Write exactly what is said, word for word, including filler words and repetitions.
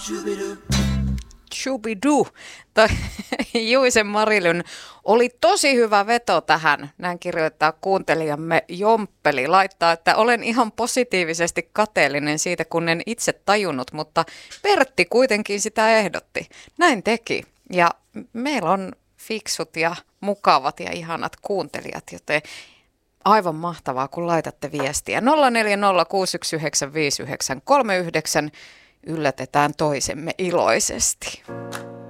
Shubidu. Toi Juisen Marilyn oli tosi hyvä veto tähän. Näin kirjoittaa kuuntelijamme Jomppeli. Laittaa, että olen ihan positiivisesti kateellinen siitä, kun en itse tajunnut, mutta Pertti kuitenkin sitä ehdotti. Näin teki. Ja meillä on fiksut ja mukavat ja ihanat kuuntelijat, joten aivan mahtavaa, kun laitatte viestiä. nolla neljä nolla kuusi yksi yhdeksän viisi yhdeksän kolme yhdeksän. Yllätetään toisemme iloisesti.